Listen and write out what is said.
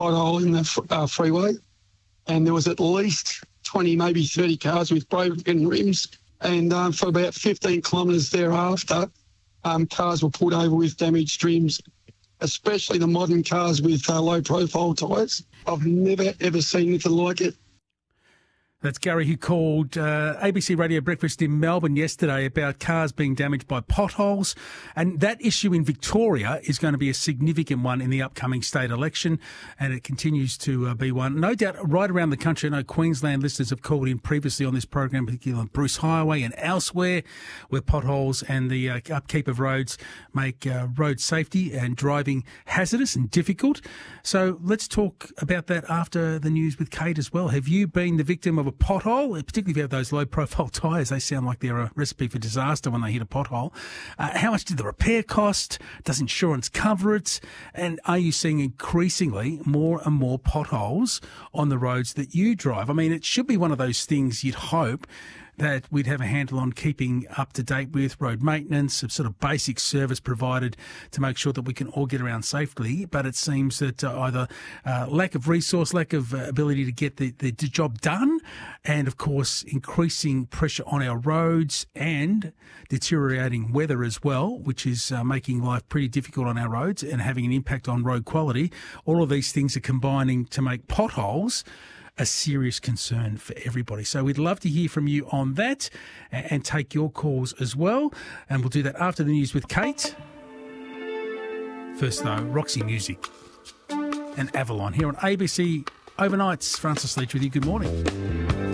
pothole in the freeway, and there was at least 20, maybe 30 cars with broken rims. And for about 15 kilometres thereafter, cars were pulled over with damaged rims, especially the modern cars with low-profile tyres. I've never, ever seen anything like it. That's Gary, who called ABC Radio Breakfast in Melbourne yesterday about cars being damaged by potholes. And that issue in Victoria is going to be a significant one in the upcoming state election, and it continues to be one. No doubt right around the country. I know Queensland listeners have called in previously on this program, particularly on Bruce Highway and elsewhere, where potholes and the upkeep of roads make road safety and driving hazardous and difficult. So let's talk about that after the news with Kate as well. Have you been the victim of a pothole, particularly if you have those low-profile tyres? They sound like they're a recipe for disaster when they hit a pothole. How much did the repair cost? Does insurance cover it? And are you seeing increasingly more and more potholes on the roads that you drive? I mean, it should be one of those things you'd hope that we'd have a handle on keeping up to date with road maintenance, sort of basic service provided to make sure that we can all get around safely. But it seems that either lack of resource, lack of ability to get the job done, and of course increasing pressure on our roads and deteriorating weather as well, which is making life pretty difficult on our roads and having an impact on road quality. All of these things are combining to make potholes a serious concern for everybody. So we'd love to hear from you on that and take your calls as well. And we'll do that after the news with Kate. First, though, Roxy Music and Avalon here on ABC Overnights. Francis Leach with you. Good morning.